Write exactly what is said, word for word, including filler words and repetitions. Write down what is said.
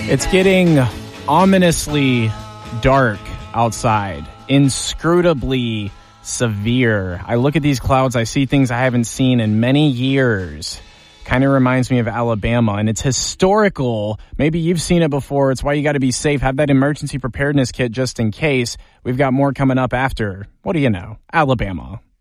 It's getting ominously dark outside, inscrutably severe. I look at these clouds, I see things I haven't seen in many years. Kind of reminds me of Alabama, and it's historical. Maybe you've seen it before. It's why you got to be safe. Have that emergency preparedness kit just in case. We've got more coming up after, what do you know, Alabama.